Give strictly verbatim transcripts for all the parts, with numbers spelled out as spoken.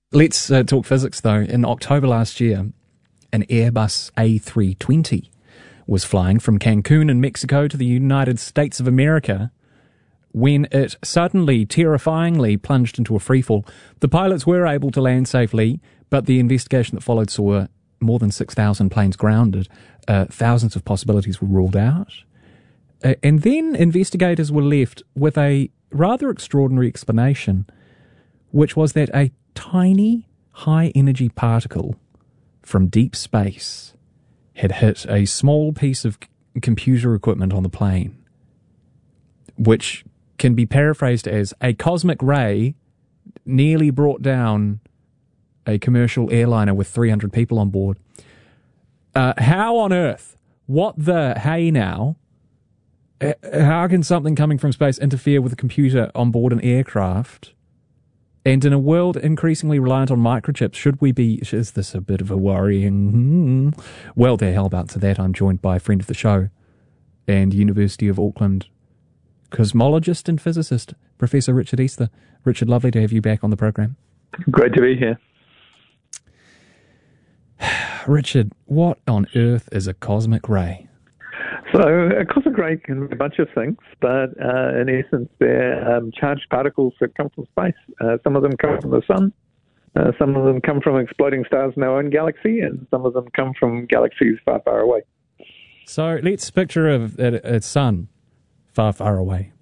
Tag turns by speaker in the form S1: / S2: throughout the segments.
S1: Let's uh, talk physics, though. In October last year, an Airbus A three twenty was flying from Cancun in Mexico to the United States of America when it suddenly, terrifyingly plunged into a freefall. The pilots were able to land safely, but the investigation that followed saw more than six thousand planes grounded. Uh, thousands of possibilities were ruled out. Uh, and then investigators were left with a rather extraordinary explanation, which was that a tiny, high-energy particle from deep space had hit a small piece of c- computer equipment on the plane, which can be paraphrased as a cosmic ray nearly brought down a commercial airliner with three hundred people on board. Uh, how on earth? What the hey now? Uh, how can something coming from space interfere with a computer on board an aircraft? And in a world increasingly reliant on microchips, should we be... Is this a bit of a worrying... Hmm. Well, to hell about to that, I'm joined by a friend of the show and University of Auckland cosmologist and physicist, Professor Richard Easter. Richard, lovely to have you back on the program.
S2: Great to be here.
S1: Richard, what on earth is a cosmic ray?
S2: So a cosmic ray can be a bunch of things, but uh, in essence, they're um, charged particles that come from space. Uh, some of them come from the sun, uh, some of them come from exploding stars in our own galaxy, and some of them come from galaxies far, far away.
S1: So let's picture a, a, a sun far, far away.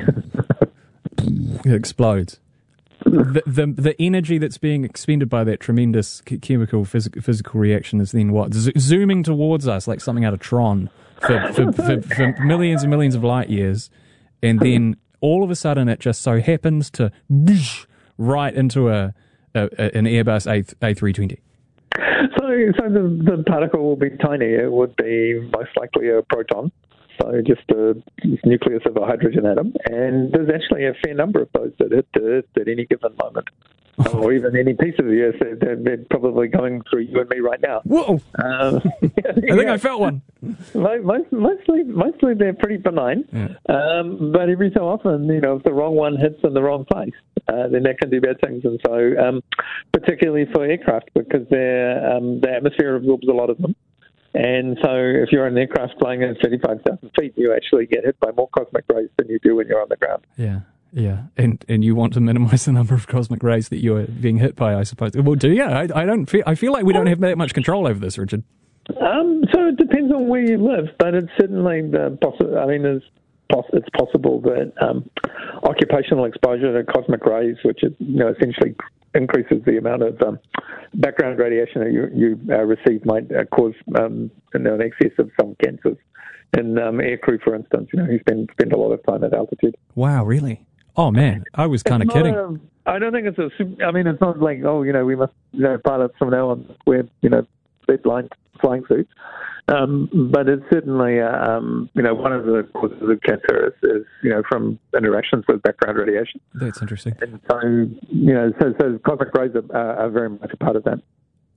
S1: It explodes. The, the the energy that's being expended by that tremendous chemical phys- physical reaction is then what? Z- zooming towards us like something out of Tron for, for, for, for millions and millions of light years, and then all of a sudden it just so happens to whoosh, right into a, a, a an Airbus A three twenty.
S2: So, so the, the particle will be tiny. It would be most likely a proton. So just a nucleus of a hydrogen atom, and there's actually a fair number of those that hit the Earth at any given moment, or even any piece of the Earth. They're, they're probably going through you and me right now.
S1: Whoa! Um, I think yeah. I felt one.
S2: Most, mostly, mostly they're pretty benign, yeah. um, but every so often, you know, if the wrong one hits in the wrong place, uh, then that can do bad things. And so, um, particularly for aircraft, because um, the atmosphere absorbs a lot of them. And so if you're in an aircraft flying at thirty-five thousand feet, you actually get hit by more cosmic rays than you do when you're on the ground.
S1: Yeah, yeah. And and you want to minimize the number of cosmic rays that you're being hit by, I suppose. Well, do you? I, I don't feel, I feel like we don't have that much control over this, Richard.
S2: Um, so it depends on where you live, but it's certainly the possi- I mean, it's, poss- it's possible that um, occupational exposure to cosmic rays, which is, you know, essentially increases the amount of um, background radiation that you, you uh, receive, might uh, cause um, you know, an excess of some cancers. In um, aircrew, for instance, you know, who spend spend a lot of time at altitude.
S1: Wow, really? Oh man, I was kind of kidding.
S2: A, I don't think it's a. I mean, it's not like, oh, you know, we must, you know, pilots from now on wear, you know, seat-lined flying suits. Um, but it's certainly, uh, um, you know, one of the causes of cancer is, is, you know, from interactions with background radiation.
S1: That's interesting.
S2: And so, you know, so, so cosmic rays are, are very much a part of that.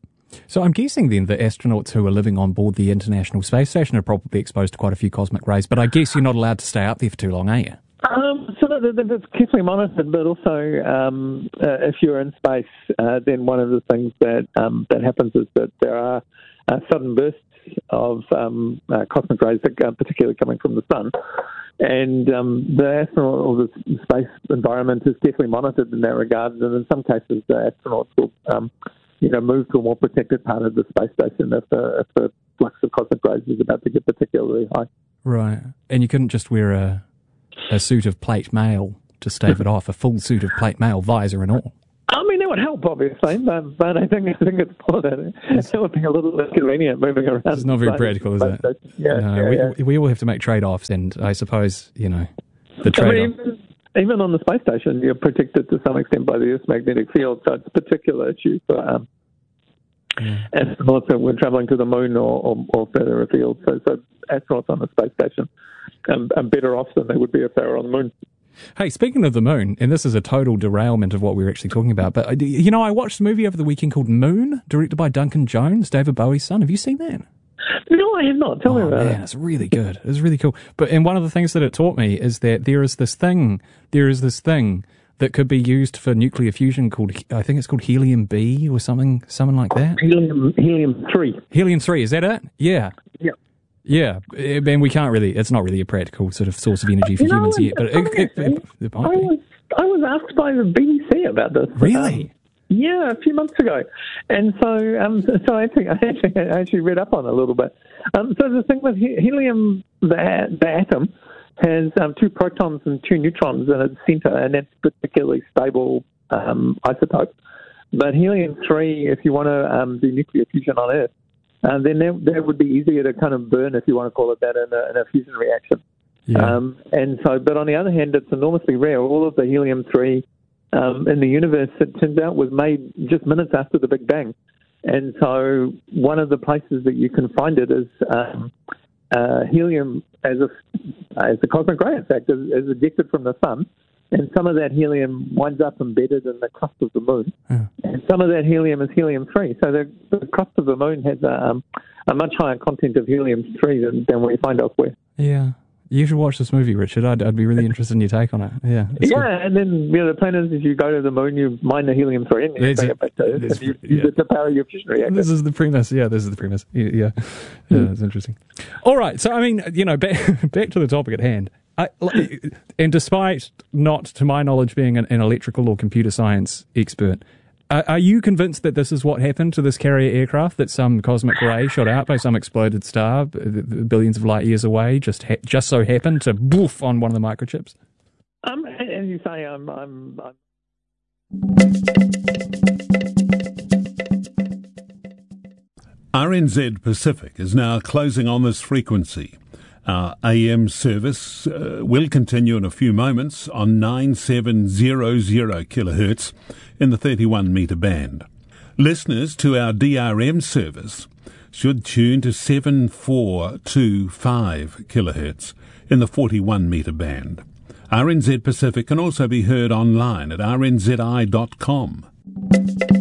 S1: So I'm guessing then the astronauts who are living on board the International Space Station are probably exposed to quite a few cosmic rays, but I guess you're not allowed to stay up there for too long, are you?
S2: Um, so that's carefully monitored, but also um, uh, if you're in space, uh, then one of the things that um, that happens is that there are uh, sudden bursts of um, uh, cosmic rays, that are particularly coming from the sun. And um, the astronaut or the space environment is carefully monitored in that regard, and in some cases the astronauts will um, you know, move to a more protected part of the space station if the, if the flux of cosmic rays is about to get particularly high.
S1: Right. And you couldn't just wear a a suit of plate mail to stave it off, a full suit of plate mail, visor and all.
S2: I mean, that would help, obviously, but, but I think I think it's part of it. It would be a little inconvenient moving around.
S1: It's not very practical, is it?
S2: Yeah,
S1: no,
S2: yeah,
S1: we,
S2: yeah.
S1: we all have to make trade-offs, and I suppose, you know, the trade-off.
S2: I mean, even, even on the space station, you're protected to some extent by the Earth's magnetic field, so it's a particular issue for um, yeah. astronauts that were travelling to the moon or, or, or further afield. So, so astronauts on the space station um, are better off than they would be if they were on the moon.
S1: Hey, speaking of the moon, and this is a total derailment of what we were actually talking about, but, you know, I watched a movie over the weekend called Moon, directed by Duncan Jones, David Bowie's son. Have you seen that?
S2: No, I have not. Tell
S1: oh,
S2: me about
S1: man,
S2: it.
S1: It's really good. It's really cool. But and one of the things that it taught me is that there is this thing, there is this thing that could be used for nuclear fusion called, I think it's called helium B or something, something like that.
S2: Helium, helium three.
S1: Helium three, is that it? Yeah.
S2: Yeah.
S1: Yeah, and we can't really, it's not really a practical sort of source of energy for
S2: you
S1: humans
S2: know,
S1: yet, but it, it, it, it might
S2: I
S1: be.
S2: was, I was asked by the B B C about this.
S1: Really?
S2: Um, yeah, a few months ago. And so um, so I actually, I, actually, I actually read up on it a little bit. Um, so the thing with he- helium, the, the atom, has um, two protons and two neutrons in its centre, and that's a particularly stable um, isotope. But helium three, if you want to um, do nuclear fusion on Earth, Uh, then that, that would be easier to kind of burn, if you want to call it that, in a, in a fusion reaction.
S1: Yeah.
S2: Um, and so, but on the other hand, it's enormously rare. All of the helium three um, in the universe, it turns out, was made just minutes after the Big Bang. And so, one of the places that you can find it is um, uh, helium as a as a cosmic ray. In fact, is, is ejected from the sun. And some of that helium winds up embedded in the crust of the moon.
S1: Yeah.
S2: And some of that helium is helium-three. So the, the crust of the moon has a, um, a much higher content of helium-three than, than we find elsewhere.
S1: Yeah. You should watch this movie, Richard. I'd, I'd be really interested in your take on it. Yeah.
S2: Yeah,
S1: good.
S2: and then you know, the plan is, is you go to the moon, you mine the helium-three, and you
S1: That's
S2: bring
S1: it.
S2: it back to Earth,
S1: That's-
S2: and you
S1: yeah.
S2: use it to power your fusion reactor.
S1: This is the premise. Yeah, this is the premise. Yeah, yeah, yeah it's interesting. All right. So, I mean, you know, back, back to the topic at hand. I, and despite not, to my knowledge, being an, an electrical or computer science expert, are, are you convinced that this is what happened to this carrier aircraft, that some cosmic ray shot out by some exploded star billions of light years away just ha- just so happened to boof on one of the microchips?
S2: Um, as you say, I'm... I'm, I'm
S3: R N Z Pacific is now closing on this frequency. Our A M service uh, will continue in a few moments on nine seven zero zero kilohertz in the thirty-one metre band. Listeners to our D R M service should tune to seven four two five kilohertz in the forty-one metre band. R N Z Pacific can also be heard online at r n z i dot com.